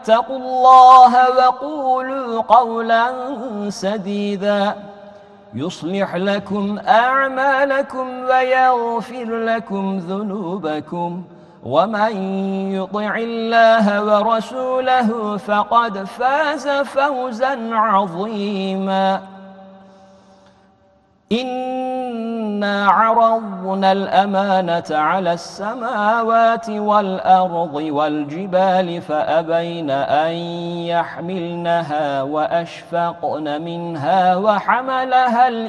فاتقوا الله وقولوا قولا سديدا يصلح لكم أعمالكم ويغفر لكم ذنوبكم ومن يطع الله ورسوله فقد فاز فوزا عظيما إنا عرضنا الأمانة على السماوات والأرض والجبال فأبين أن يحملنها وأشفقن منها وحملها